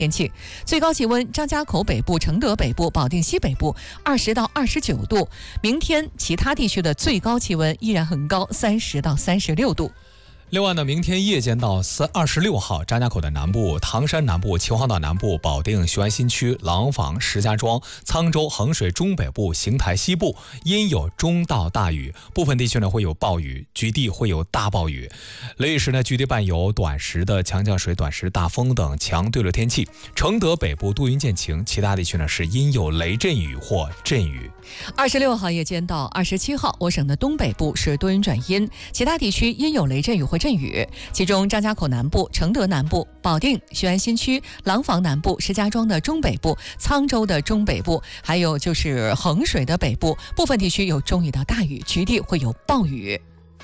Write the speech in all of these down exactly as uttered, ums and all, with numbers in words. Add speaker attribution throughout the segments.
Speaker 1: 天气，最高气温张家口北部、承德北部、保定西北部二十到二十九度。明天其他地区的最高气温依然很高，三十到三十六度。
Speaker 2: 另外呢，明天夜间到三二十六号，张家口的南部、唐山南部、秦皇岛南部、保定、雄安新区、廊坊、石家庄、沧州、衡水中北部、邢台西部阴有中到大雨，部分地区呢会有暴雨，局地会有大暴雨。雷雨时呢，局地伴有短时的强降水、短时大风等强对流天气。承德北部多云见晴，其他地区呢是阴有雷阵雨或阵雨。
Speaker 1: 二十六号夜间到二十七号，我省的东北部是多云转阴，其他地区阴有雷阵雨或阵雨，其中张家口南部、承德南部、保定、雄安新区、廊坊南部、石家庄的中北部、沧州的中北部，还有就是衡水的北部，部分地区有中雨到大雨，局地会有暴雨。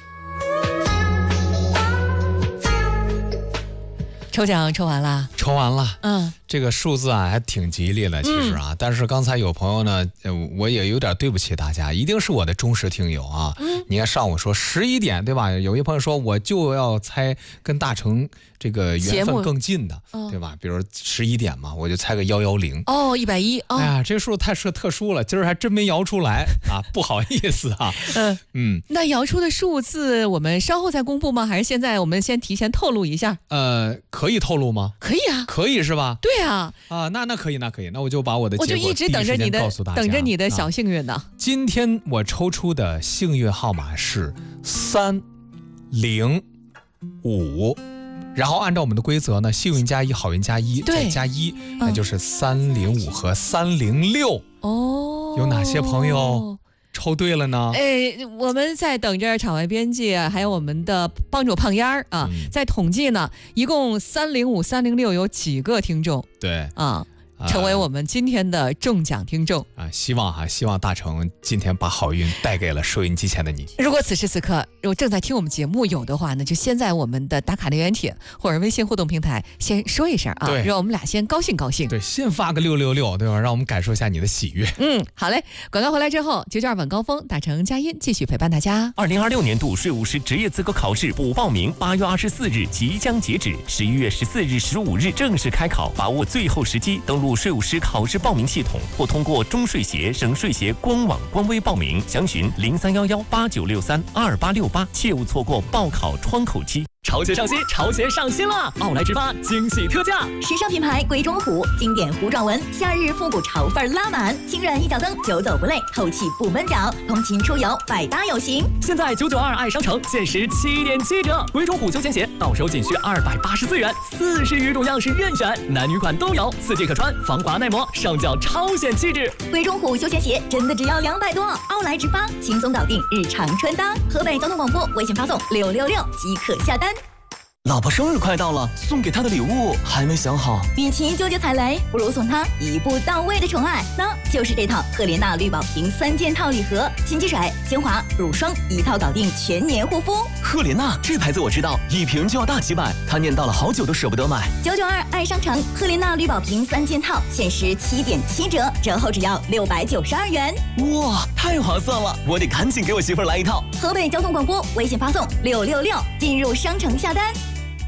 Speaker 1: 抽奖抽完了，
Speaker 2: 抽完了，
Speaker 1: 嗯，
Speaker 2: 这个数字啊还挺吉利的，其实啊，嗯、但是刚才有朋友呢，我也有点对不起大家，一定是我的忠实听友啊。嗯，你看上午说十一点对吧？有一朋友说我就要猜跟大成这个缘分更近的，对吧？比如十一点嘛，我就猜个幺幺零。
Speaker 1: 哦，一百一。哎
Speaker 2: 呀，这个数太特特殊了，今儿还真没摇出来啊，不好意思啊。
Speaker 1: 嗯嗯，那摇出的数字我们稍后再公布吗？还是现在我们先提前透露一下？
Speaker 2: 呃，可以透露吗？
Speaker 1: 可以啊，
Speaker 2: 可以是吧？
Speaker 1: 对啊。
Speaker 2: 啊，那那可以，那可以，那我就把我的结果
Speaker 1: 我就一直等着你的，等着你的小幸运呢、啊。
Speaker 2: 今天我抽出的幸运号码是三零五。然后按照我们的规则呢，幸运加一，好运加一，再加一，那就是三零五和三零六。哦，有哪些朋友抽对了呢？
Speaker 1: 哎，我们在等着场外编辑还有我们的帮主胖丫儿啊，嗯、在统计呢，一共三零五、三零六有几个听众？
Speaker 2: 对
Speaker 1: 啊。成为我们今天的中奖听众
Speaker 2: 啊！希望哈、啊，希望大成今天把好运带给了收音机前的你。
Speaker 1: 如果此时此刻如果正在听我们节目有的话呢，就先在我们的打卡留言帖或者微信互动平台先说一声啊，让我们俩先高兴高兴。
Speaker 2: 对，先发个六六六，对吧？让我们感受一下你的喜悦。
Speaker 1: 嗯，好嘞。广告回来之后，九九二晚高峰，大成佳音继续陪伴大家。
Speaker 3: 二零二六年度税务师职业资格考试补报名，八月二十四日即将截止，十一月十四日、十五日正式开考，把握最后时机，登录税务师考试报名系统，或通过中税协、省税协官网官微报名，详询零三幺幺八九六三二八六八，切勿错过报考窗口期。
Speaker 4: 潮鞋上新，潮鞋上新了！奥莱直发惊喜特价，
Speaker 5: 时尚品牌鬼冢虎经典弧状纹，夏日复古潮范拉满，轻软一脚蹬，久走不累，透气不闷脚，通勤出游百搭有型。
Speaker 4: 现在九九二爱商城限时七点七折，鬼冢虎休闲鞋到手仅需二百八十四元，四十余种样式任选，男女款都有，四季可穿，防滑耐磨，上脚超显气质。
Speaker 5: 鬼冢虎休闲鞋真的只要两百多，奥莱直发轻松搞定日常穿搭。河北交通广播微信发送六六六即可下单。
Speaker 6: 老婆生日快到了，送给她的礼物还没想好。
Speaker 5: 与其纠结踩雷，不如送她一步到位的宠爱，那就是这套赫莲娜绿宝瓶三件套礼盒，新机水、精华、乳霜一套搞定全年护肤。
Speaker 6: 赫莲娜这牌子我知道，一瓶就要大几百，她念叨了好久都舍不得买。
Speaker 5: 九九二爱商城赫莲娜绿宝瓶三件套限时七点七折，折后只要六百九十二元。
Speaker 6: 哇，太划算了，我得赶紧给我媳妇儿来一套。
Speaker 5: 河北交通广播微信发送六六六进入商城下单。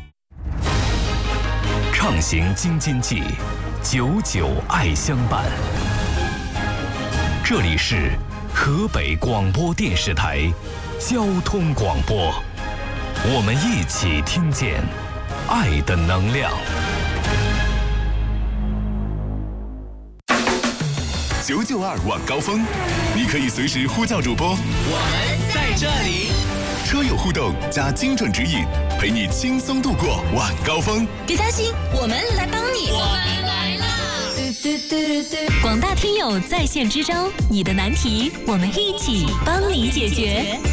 Speaker 3: 畅行京津冀，久久爱相伴。这里是河北广播电视台交通广播，我们一起听见爱的能量。
Speaker 7: 九九二晚高峰，你可以随时呼叫主播，
Speaker 4: 我们在这里。
Speaker 7: 车友互动加精准指引，陪你轻松度过晚高峰。
Speaker 5: 别担心，我们来帮你。
Speaker 4: 我们来了！
Speaker 8: 广大听友在线支招，你的难题我们一起帮你解决。